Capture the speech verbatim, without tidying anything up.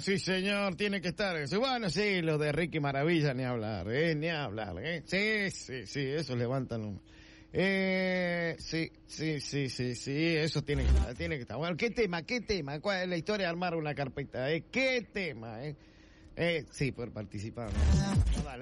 sí señor, tiene que estar eso. Bueno, sí, los de Ricky Maravilla, ni hablar, eh, ni hablar, eh. Sí, sí, sí, eso levantan un... Eh, sí, sí, sí, sí, sí, eso tiene que estar, tiene que estar. Bueno, ¿qué tema, qué tema? ¿Cuál es la historia de armar una carpeta, eh? ¿Qué tema, eh? Eh, sí, por participar. No, dale.